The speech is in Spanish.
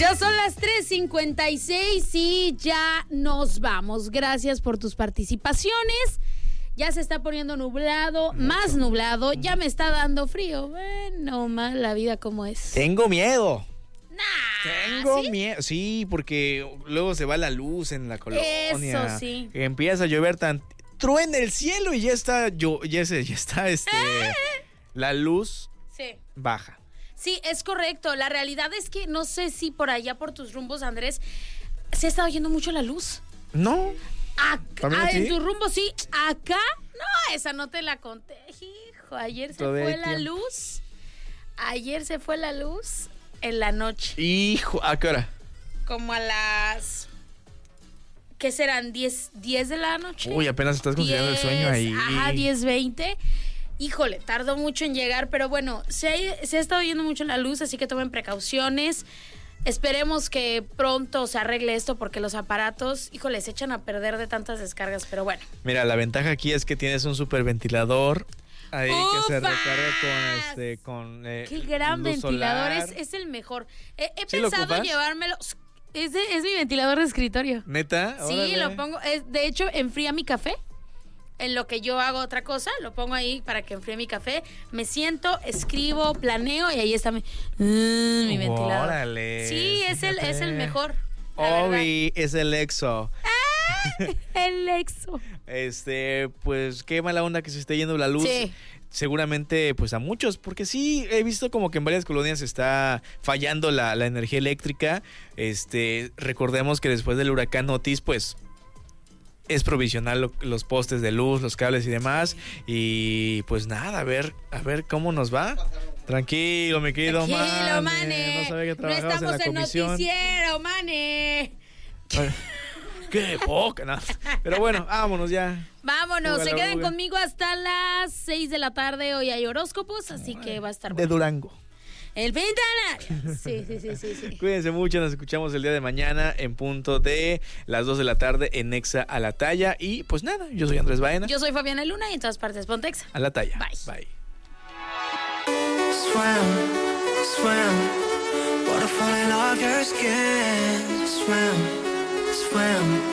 Ya son las 3:56 y ya nos vamos. Gracias por tus participaciones. Ya se está poniendo nublado, más nublado. Ya me está dando frío. Bueno, más la vida como es. Tengo miedo. Tengo miedo. Sí, porque luego se va la luz en la colonia. Eso sí. Empieza a llover truena el cielo y ya está la luz Sí. baja. Sí, es correcto. La realidad es que no sé si por allá, por tus rumbos, Andrés, se ha estado yendo mucho la luz. No. Acá, en tu rumbo sí. Acá, no, esa no te la conté. Hijo, ayer se fue la luz. Ayer se fue la luz en la noche. Hijo, ¿a qué hora? Como a las... ¿Qué serán? ¿10 de la noche? Uy, apenas estás conciliando el sueño ahí. Ajá, 10:20. Híjole, tardó mucho en llegar, pero bueno, se ha estado yendo mucho la luz, así que tomen precauciones. Esperemos que pronto se arregle esto porque los aparatos, híjole, se echan a perder de tantas descargas, pero bueno. Mira, la ventaja aquí es que tienes un superventilador ahí que se recarga con qué gran luz ventilador, solar. es el mejor. He ¿Sí pensado llevármelo. Es mi ventilador de escritorio. ¿Neta? Sí, Órale. lo pongo. De hecho, enfría mi café. En lo que yo hago otra cosa, lo pongo ahí para que enfríe mi café. Me siento, escribo, planeo y ahí está mi ventilador. Órale. Sí, es el mejor. Obi, es el EXO. El EXO. Pues qué mala onda que se esté yendo la luz. Sí. Seguramente, pues a muchos, porque sí, he visto como que en varias colonias está fallando la energía eléctrica. Recordemos que después del huracán Otis, pues es provisional los postes de luz, los cables y demás. Y pues nada, a ver cómo nos va. Tranquilo, mi querido Mane. No sabía que No trabajabas estamos en la comisión. noticiero, Mane. Qué poca, no. Pero bueno, vámonos ya. Vámonos, se queden conmigo hasta las 6 de la tarde. Hoy hay horóscopos, así que va a estar bueno. De Durango. El Ventanario. Sí. Cuídense mucho, nos escuchamos el día de mañana en punto de las 2 de la tarde en Nexa a la Talla. Y pues nada, yo soy Andrés Baena. Yo soy Fabiana Luna y en todas partes Pontexa. A la Talla. Bye. Swim, waterfall in all your skin. Swim.